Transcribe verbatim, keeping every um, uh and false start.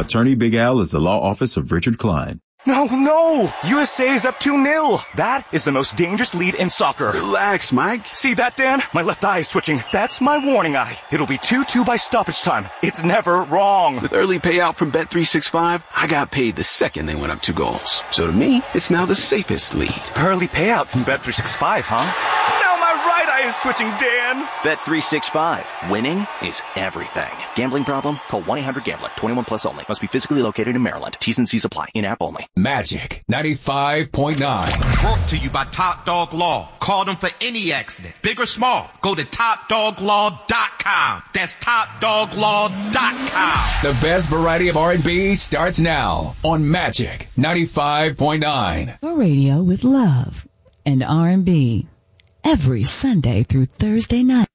Attorney Big Al is the law office of Richard Klein. No, no! U S A is up two nil. That is the most dangerous lead in soccer. Relax, Mike. See that, Dan? My left eye is twitching. That's my warning eye. It'll be two two by stoppage time. It's never wrong. With early payout from Bet three sixty-five, I got paid the second they went up two goals. So to me, it's now the safest lead. Early payout from Bet three sixty-five, huh? Now my right eye is twitching, Dan. Bet three sixty-five. Winning is everything. Gambling problem? Call one eight hundred gambler. twenty-one plus only. Must be physically located in Maryland. T's and C's apply. In-app only. Magic ninety-five point nine. Brought to you by Top Dog Law. Call them for any accident, big or small. Go to top dog law dot com. That's top dog law dot com. The best variety of R and B starts now on Magic ninety-five point nine. For radio with love and R and B every Sunday through Thursday night.